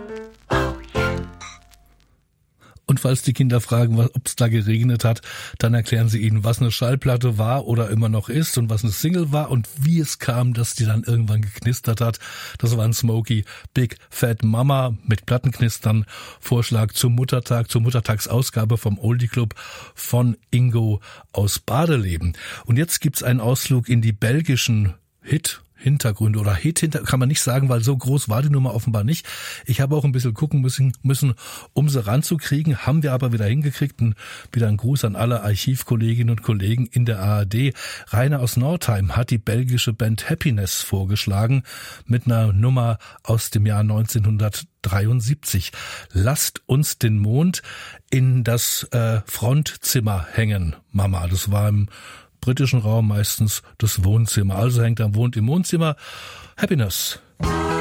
Und falls die Kinder fragen, ob es da geregnet hat, dann erklären sie ihnen, was eine Schallplatte war oder immer noch ist und was eine Single war und wie es kam, dass die dann irgendwann geknistert hat. Das war ein Smokey Big Fat Mama mit Plattenknistern. Vorschlag zum Muttertag, zur Muttertagsausgabe vom Oldie Club von Ingo aus Badeleben. Und jetzt gibt's einen Ausflug in die belgischen Hintergründe oder kann man nicht sagen, weil so groß war die Nummer offenbar nicht. Ich habe auch ein bisschen gucken müssen, um sie ranzukriegen, haben wir aber wieder hingekriegt. Und wieder ein Gruß an alle Archivkolleginnen und Kollegen in der ARD. Rainer aus Nordheim hat die belgische Band Happiness vorgeschlagen mit einer Nummer aus dem Jahr 1973. Lasst uns den Mond in das Frontzimmer hängen, Mama. Das war im britischen Raum meistens das Wohnzimmer. Also wohnt im Wohnzimmer. Happiness.